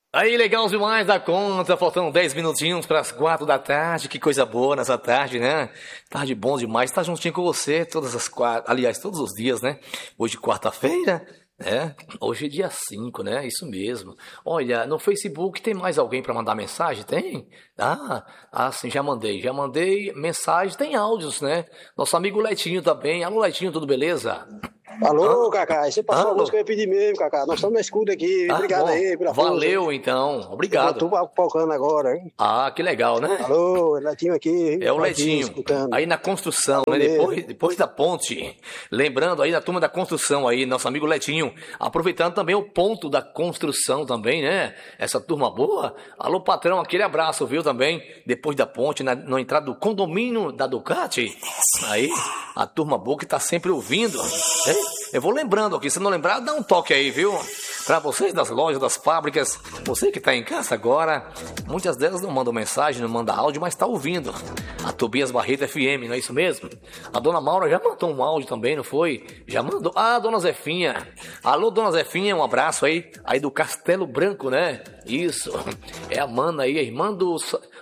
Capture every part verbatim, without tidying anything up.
Aí, legal demais da conta, faltando dez minutinhos para as quatro da tarde, que coisa boa nessa tarde, né? Tarde bom demais, estar juntinho com você todas as quatro, aliás, todos os dias, né? Hoje quarta-feira, né? Hoje é dia cinco, né? Isso mesmo. Olha, no Facebook tem mais alguém para mandar mensagem? Tem? Ah, ah, sim, já mandei, já mandei mensagem, tem áudios, né? Nosso amigo Letinho também. Alô, Letinho, tudo beleza? Alô, ah, Cacá, você passou Alô. a música que eu ia pedir mesmo, Cacá. Nós estamos na escuta aqui. Ah, obrigado bom. aí pela força. Valeu, então. Obrigado. Eu tô focando agora, hein? Ah, que legal, né? Alô, Letinho aqui. É o Letinho. Escutando. Aí na construção, Alô, né? Depois, depois da ponte. Lembrando aí da turma da construção aí, nosso amigo Letinho. Aproveitando também o ponto da construção também, né? Essa turma boa. Alô, patrão, aquele abraço, viu, também. Depois da ponte, na, na entrada do condomínio da Ducati. Aí, a turma boa que tá sempre ouvindo. É? Eu vou lembrando aqui, se não lembrar, dá um toque aí, viu? Pra vocês das lojas, das fábricas, você que tá em casa agora, muitas delas não mandam mensagem, não mandam áudio, mas tá ouvindo. A Tobias Barreto F M, não é isso mesmo? A dona Maura já mandou um áudio também, não foi? Já mandou? Ah, dona Zefinha. Alô, dona Zefinha, um abraço aí, aí do Castelo Branco, né? Isso. É a mana aí, a irmã do...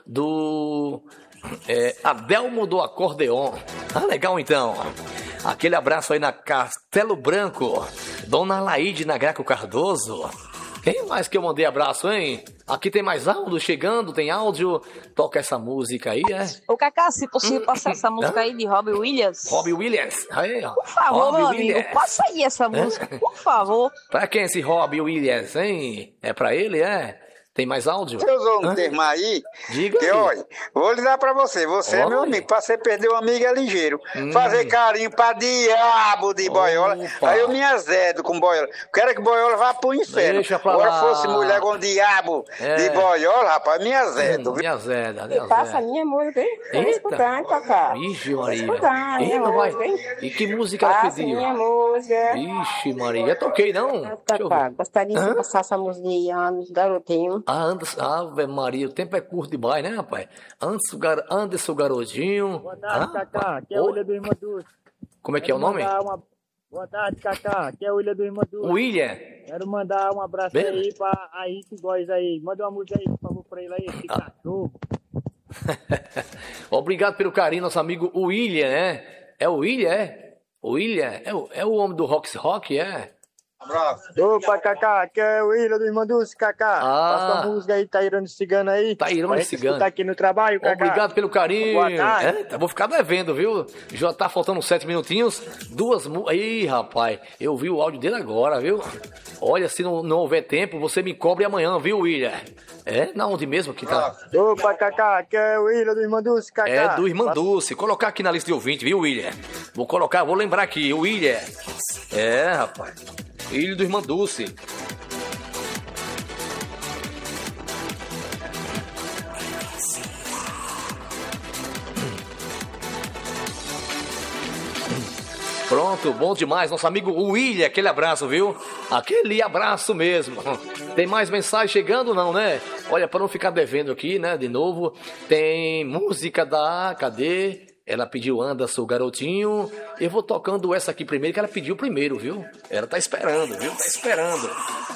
do... É, Adelmo do Acordeon. Ah, legal então. Aquele abraço aí na Castelo Branco. Dona Laide na Graco Cardoso. Quem mais que eu mandei abraço, hein? Aqui tem mais áudio chegando, tem áudio. Toca essa música aí, é? Ô, Cacá, se possível, passar essa música aí de Robbie Williams. Robbie Williams. Aí, ó. Por favor, Robbie meu Williams. amigo, passa aí essa música, por favor. Pra quem é esse Robbie Williams, hein? É pra ele, é? Tem mais áudio? Você usou um Hã? termo aí, Diga que aí. olha, vou lhe dar pra você, você Oi. é meu amigo, pra você perder um amigo é ligeiro. Hum. Fazer carinho pra diabo de boiola, Opa. aí eu me azedo com boiola. Quero que boiola vá pro inferno. Deixa pra Agora lá. fosse mulher com diabo é. de boiola, rapaz, me azedo. Hum, me azeda, me azeda. Passa a minha música, hein? Tô escutando, Cacá. Ixi, Maria. Tô escutando, minha vai. música, hein? E que música ela Passa pediu? minha música. Ixi, Maria, já toquei não? Cacá, gostaria de passar essa música de anos, garotinho. Ah, antes, Ave Maria, o tempo é curto demais, né, rapaz? Antes, gar... Anderson Garotinho. Boa tarde, ah, Cacá. Aqui é o William do Irmã Dulce. Como é que é o nome? Uma... Boa tarde, Cacá. Aqui é o William do Irmã Dulce. William. Quero mandar um abraço Bem... aí pra Henrique Góes aí. Manda uma música aí, por favor, pra ele aí. Esse ah. cachorro. Obrigado pelo carinho, nosso amigo William, né? É o William, é? O William? É o, é o homem do Rox Rock, é? Abraço. Opa, Cacá, aqui é o William do Irmão Dulce, Cacá. Ah. Passa a música aí, tá irando cigano aí. Tá irando cigano. Tá aqui no trabalho, Cacá. Obrigado pelo carinho. Boa tarde. É, vou ficar devendo, viu? Já tá faltando sete minutinhos. Duas músicas. Ih, rapaz, eu vi o áudio dele agora, viu? Olha, se não, não houver tempo, você me cobre amanhã, viu, William? É, na onde mesmo que tá? Opa, Cacá, aqui é o William do Irmão Dulce, Cacá. É, do Irmã Dulce. Colocar aqui na lista de ouvinte, viu, William? Vou colocar, vou lembrar aqui, o William. É, rapaz. Filho do Irmã Dulce. Pronto, bom demais. Nosso amigo William, aquele abraço, viu? Aquele abraço mesmo. Tem mais mensagem chegando, não, né? Olha, para não ficar devendo aqui, né, de novo, tem música da... Cadê? Ela pediu Anderson, garotinho. Eu vou tocando essa aqui primeiro, que ela pediu primeiro, viu? Ela tá esperando, viu? Tá esperando.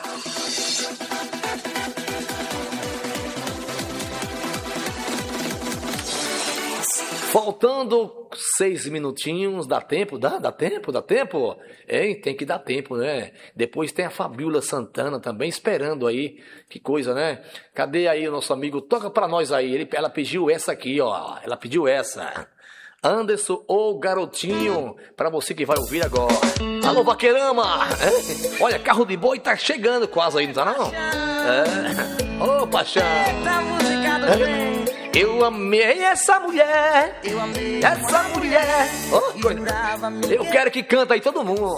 Faltando seis minutinhos, dá tempo? Dá? Dá tempo? Dá tempo? Hein? Tem que dar tempo, né? Depois tem a Fabiola Santana também esperando aí. Que coisa, né? Cadê aí o nosso amigo? Toca pra nós aí. Ele, ela pediu essa aqui, ó. Ela pediu essa. Anderson, ô garotinho, pra você que vai ouvir agora. Alô, Vaqueirama! É? Olha, carro de boi tá chegando quase aí, não tá não? É. Ô, paixão! É. Eu amei essa mulher, eu amei essa mulher. Oh, eu quero que canta aí todo mundo.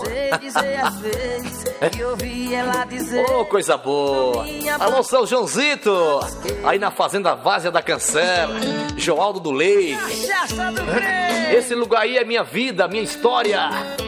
Oh, coisa boa. Alô, seu Joãozito, aí na Fazenda Várzea da Cancela, Joaldo do Leite. Esse lugar aí é minha vida, minha história.